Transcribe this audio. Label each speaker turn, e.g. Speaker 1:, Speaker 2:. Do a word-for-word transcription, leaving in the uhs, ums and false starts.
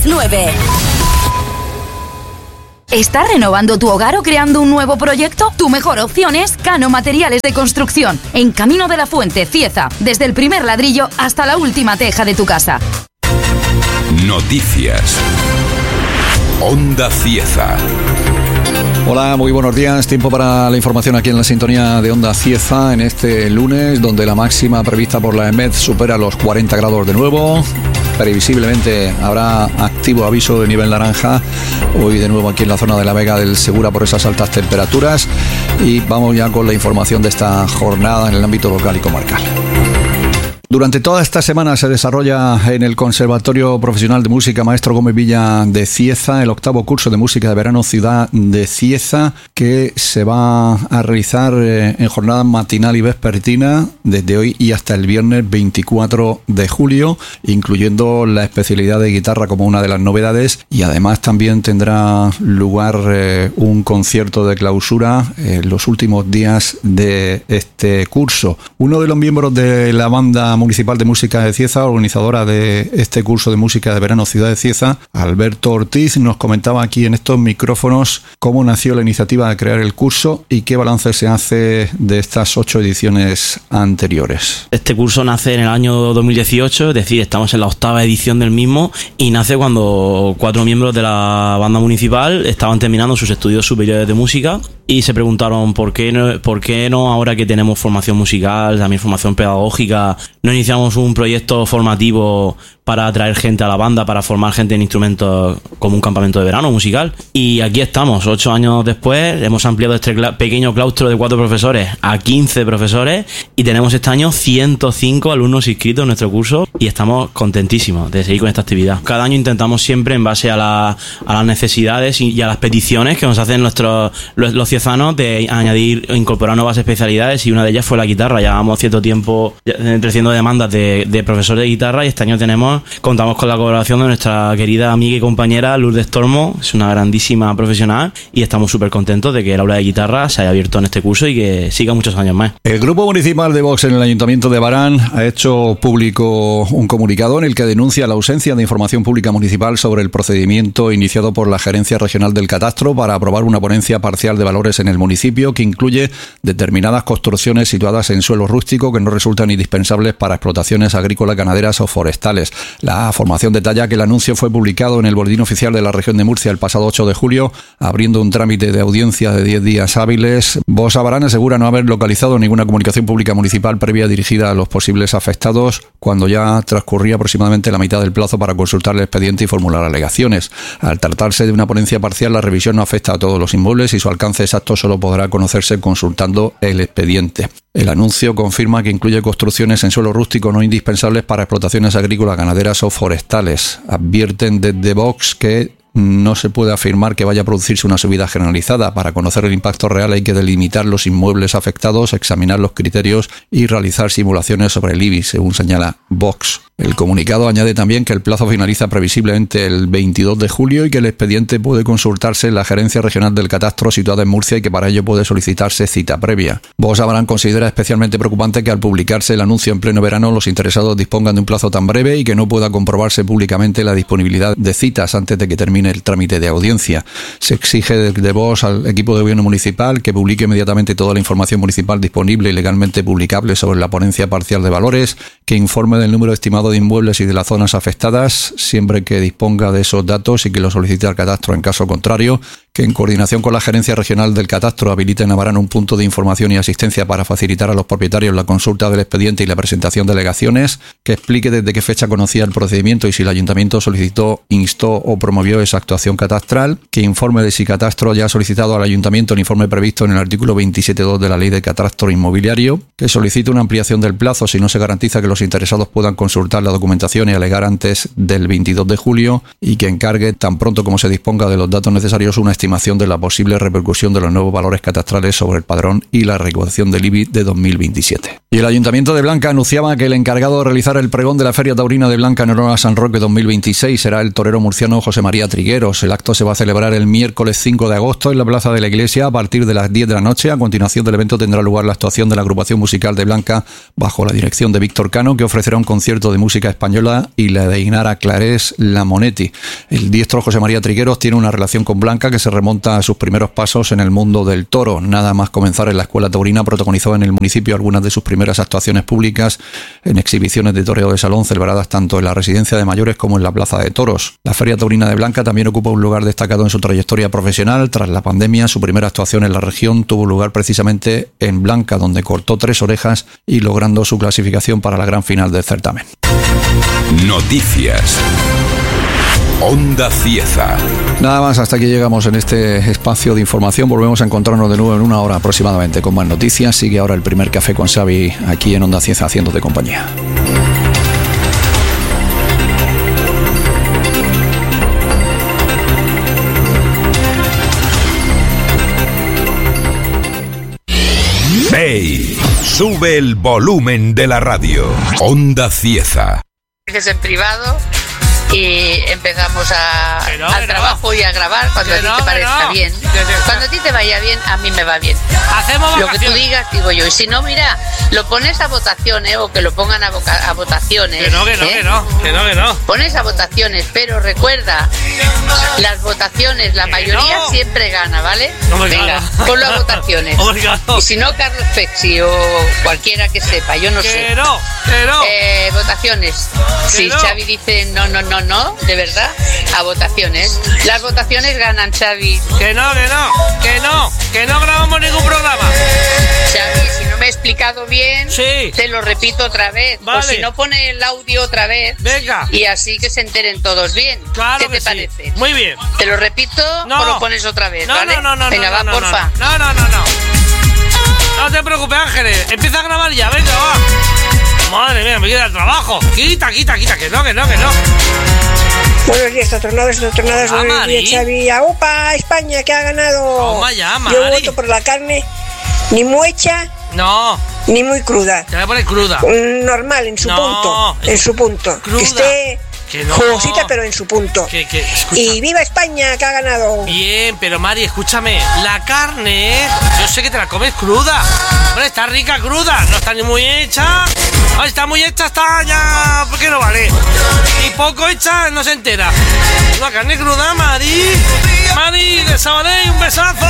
Speaker 1: nueve. ¿Estás renovando tu hogar o creando un nuevo proyecto? Tu mejor opción es Cano Materiales de Construcción, en Camino de la Fuente, Cieza, desde el primer ladrillo hasta la última teja de tu casa.
Speaker 2: Noticias. Onda Cieza.
Speaker 3: Hola, muy buenos días. Tiempo para la información aquí en la sintonía de Onda Cieza en este lunes, donde la máxima prevista por la EMET supera los cuarenta grados de nuevo. Previsiblemente habrá activo aviso de nivel naranja hoy de nuevo aquí en la zona de la Vega del Segura por esas altas temperaturas. Y vamos ya con la información de esta jornada en el ámbito local y comarcal. Durante toda esta semana se desarrolla en el Conservatorio Profesional de Música Maestro Gómez Villa de Cieza el octavo curso de música de verano Ciudad de Cieza, que se va a realizar en jornada matinal y vespertina desde hoy y hasta el viernes veinticuatro de julio, incluyendo la especialidad de guitarra como una de las novedades, y además también tendrá lugar eh, un concierto de clausura en los últimos días de este curso. Uno de los miembros de la banda municipal de música de Cieza, organizadora de este curso de música de verano Ciudad de Cieza, Alberto Ortiz, nos comentaba aquí en estos micrófonos cómo nació la iniciativa de crear el curso y qué balance se hace de estas ocho ediciones anteriores.
Speaker 4: Este curso nace en el año dos mil dieciocho, es decir, estamos en la octava edición del mismo, y nace cuando cuatro miembros de la banda municipal estaban terminando sus estudios superiores de música y se preguntaron por qué no, por qué no ahora que tenemos formación musical, también formación pedagógica, no iniciamos un proyecto formativo para atraer gente a la banda, para formar gente en instrumentos como un campamento de verano musical. Y aquí estamos, ocho años después, hemos ampliado este cla- pequeño claustro de cuatro profesores a quince profesores y tenemos este año ciento cinco alumnos inscritos en nuestro curso y estamos contentísimos de seguir con esta actividad. Cada año intentamos siempre, en base a, la, a las necesidades y a las peticiones que nos hacen nuestros los, los ciezanos, de añadir o incorporar nuevas especialidades, y una de ellas fue la guitarra. Llevamos cierto tiempo creciendo demandas de, de profesores de guitarra y este año tenemos contamos con la colaboración de nuestra querida amiga y compañera Lourdes Tormo, es una grandísima profesional, y estamos súper contentos de que el aula de guitarra se haya abierto en este curso y que siga muchos años más.
Speaker 3: El Grupo Municipal de Vox en el Ayuntamiento de Barán ha hecho público un comunicado en el que denuncia la ausencia de información pública municipal sobre el procedimiento iniciado por la Gerencia Regional del Catastro para aprobar una ponencia parcial de valores en el municipio que incluye determinadas construcciones situadas en suelo rústico que no resultan indispensables para explotaciones agrícolas, ganaderas o forestales. La formación detalla que el anuncio fue publicado en el Boletín Oficial de la Región de Murcia el pasado ocho de julio, abriendo un trámite de audiencia de diez días hábiles. Vox Barán asegura no haber localizado ninguna comunicación pública municipal previa dirigida a los posibles afectados, cuando ya transcurría aproximadamente la mitad del plazo para consultar el expediente y formular alegaciones. Al tratarse de una ponencia parcial, la revisión no afecta a todos los inmuebles y su alcance exacto solo podrá conocerse consultando el expediente. El anuncio confirma que incluye construcciones en suelo rústico no indispensables para explotaciones agrícolas, ganaderas o forestales. Advierten desde Vox que no se puede afirmar que vaya a producirse una subida generalizada. Para conocer el impacto real hay que delimitar los inmuebles afectados, examinar los criterios y realizar simulaciones sobre el I B I, según señala Vox. El comunicado añade también que el plazo finaliza previsiblemente el veintidós de julio y que el expediente puede consultarse en la Gerencia Regional del Catastro situada en Murcia y que para ello puede solicitarse cita previa. Vox Barán considera especialmente preocupante que al publicarse el anuncio en pleno verano los interesados dispongan de un plazo tan breve y que no pueda comprobarse públicamente la disponibilidad de citas antes de que termine el trámite de audiencia. Se exige de Vox al equipo de gobierno municipal que publique inmediatamente toda la información municipal disponible y legalmente publicable sobre la ponencia parcial de valores, que informe del número estimado de inmuebles y de las zonas afectadas, siempre que disponga de esos datos, y que lo solicite al catastro en caso contrario, que en coordinación con la Gerencia Regional del Catastro habilite en Barán un punto de información y asistencia para facilitar a los propietarios la consulta del expediente y la presentación de alegaciones, que explique desde qué fecha conocía el procedimiento y si el Ayuntamiento solicitó, instó o promovió esa actuación catastral, que informe de si Catastro ya ha solicitado al Ayuntamiento el informe previsto en el artículo veintisiete punto dos de la Ley de Catastro Inmobiliario, que solicite una ampliación del plazo si no se garantiza que los interesados puedan consultar la documentación y alegar antes del veintidós de julio, y que encargue, tan pronto como se disponga de los datos necesarios, una estimación de la posible repercusión de los nuevos valores catastrales sobre el padrón y la recaudación del I B I de dos mil veintisiete. Y el Ayuntamiento de Blanca anunciaba que el encargado de realizar el pregón de la Feria Taurina de Blanca en honor a San Roque dos mil veintiséis será el torero murciano José María Trigueros. Trigueros. El acto se va a celebrar el miércoles cinco de agosto en la Plaza de la Iglesia a partir de las diez de la noche. A continuación del evento tendrá lugar la actuación de la agrupación musical de Blanca bajo la dirección de Víctor Cano, que ofrecerá un concierto de música española, y la de Inara Clarés Lamonetti. El diestro José María Trigueros tiene una relación con Blanca que se remonta a sus primeros pasos en el mundo del toro. Nada más comenzar en la escuela taurina, protagonizó en el municipio algunas de sus primeras actuaciones públicas en exhibiciones de toreo de salón celebradas tanto en la residencia de mayores como en la plaza de toros. La Feria Taurina de Blanca también ocupa un lugar destacado en su trayectoria profesional. Tras la pandemia, su primera actuación en la región tuvo lugar precisamente en Blanca, donde cortó tres orejas y logrando su clasificación para la gran final del certamen.
Speaker 2: Noticias. Onda Cieza.
Speaker 3: Nada más, hasta aquí llegamos en este espacio de información. Volvemos a encontrarnos de nuevo en una hora aproximadamente con más noticias. Sigue ahora el primer café con Xavi aquí en Onda Cieza, haciéndote compañía.
Speaker 2: Hey, sube el volumen de la radio. Onda Cieza.
Speaker 5: Es en privado y empezamos a,
Speaker 6: no,
Speaker 5: al trabajo no. y a grabar cuando que a ti no, te parezca no. bien. Cuando a ti te vaya bien, a mí me va bien.
Speaker 6: Hacemos
Speaker 5: lo que tú digas, digo yo. Y si no, mira, lo pones a votaciones o que lo pongan a, voca- a votaciones.
Speaker 6: Que no, que no, ¿eh? que no, que no, que no.
Speaker 5: Pones a votaciones, pero recuerda, las votaciones, la que mayoría no. siempre gana, ¿vale?
Speaker 6: No,
Speaker 5: Venga,
Speaker 6: no.
Speaker 5: ponlo a votaciones.
Speaker 6: No.
Speaker 5: Y si no, Carlos Pexi o cualquiera que sepa, yo no
Speaker 6: que
Speaker 5: sé.
Speaker 6: No, que no.
Speaker 5: Eh, votaciones. Que si no. Xavi dice no, no, no, no, de verdad, a votaciones. Las votaciones ganan, Xavi.
Speaker 6: Que no, que no, que no, que no grabamos ningún programa.
Speaker 5: Xavi, si no me he explicado bien,
Speaker 6: sí.
Speaker 5: te lo repito otra vez. Vale. O si no, pone el audio otra vez.
Speaker 6: Venga.
Speaker 5: Y así que se enteren todos bien.
Speaker 6: Claro
Speaker 5: ¿Qué
Speaker 6: que
Speaker 5: te
Speaker 6: sí.
Speaker 5: parece?
Speaker 6: Muy bien.
Speaker 5: ¿Te lo repito
Speaker 6: no.
Speaker 5: o lo pones otra vez?
Speaker 6: No,
Speaker 5: ¿vale?
Speaker 6: no, no, no.
Speaker 5: Venga,
Speaker 6: no,
Speaker 5: va,
Speaker 6: no,
Speaker 5: porfa.
Speaker 6: No, no, no, no. No te preocupes, Ángeles. Empieza a grabar ya, venga, va. Madre mía, me queda el trabajo. Quita, quita, quita, que no, que no, que no.
Speaker 7: Buenos días, tornados, tornadas.
Speaker 6: Ah,
Speaker 7: buenos días, Xavi. ¡Aupa! España, que ha ganado.
Speaker 6: Toma ya, Mari.
Speaker 7: Yo voto por la carne, ni muy hecha,
Speaker 6: no,
Speaker 7: ni muy cruda.
Speaker 6: Te voy a poner cruda.
Speaker 7: Normal, en su
Speaker 6: no,
Speaker 7: punto. En su punto.
Speaker 6: Cruda.
Speaker 7: Que esté
Speaker 6: que no.
Speaker 7: jugosita, pero en su punto.
Speaker 6: Que, que,
Speaker 7: y viva España, que ha ganado.
Speaker 6: Bien, pero Mari, escúchame. La carne, yo sé que te la comes cruda. Hombre, está rica cruda. No está ni muy hecha. Ah, está muy hecha, está ya... ¿Por qué no vale? Y poco hecha, no se entera. Una carne cruda, Mari. Mari, de Sabadell, un besazo.